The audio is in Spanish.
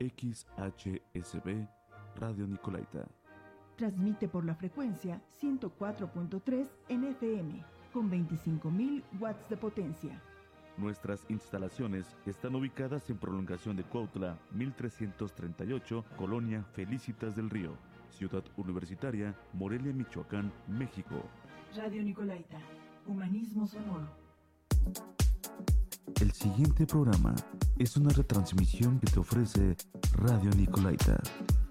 XHSB Radio Nicolaita. Transmite por la frecuencia 104.3 en FM con 25.000 watts de potencia. Nuestras instalaciones están ubicadas en prolongación de Cuautla, 1338, Colonia Felicitas del Río, Ciudad Universitaria, Morelia, Michoacán, México. Radio Nicolaita, humanismo sonoro. El siguiente programa es una retransmisión que te ofrece Radio Nicolaita.